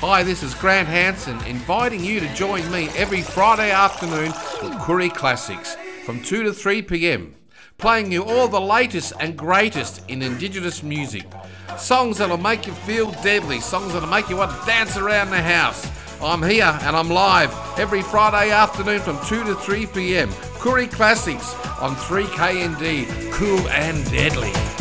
Hi, this is Grant Hansen inviting you to join me every Friday afternoon for Koori Classics from 2 to 3 p.m, playing you all the latest and greatest in Indigenous music. Songs that'll make you feel deadly, songs that'll make you want to dance around the house. I'm here and I'm live every Friday afternoon from 2 to 3 p.m. Koori Classics on 3KND, cool and deadly.